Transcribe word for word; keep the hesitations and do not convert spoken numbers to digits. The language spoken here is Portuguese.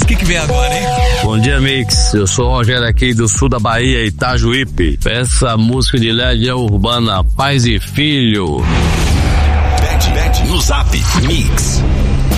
O que que vem agora, hein? Bom dia, Mix. Eu sou o Rogério aqui do sul da Bahia, Itajuípe. Essa música de Legião Urbana, Pais e Filho. No Zap Mix.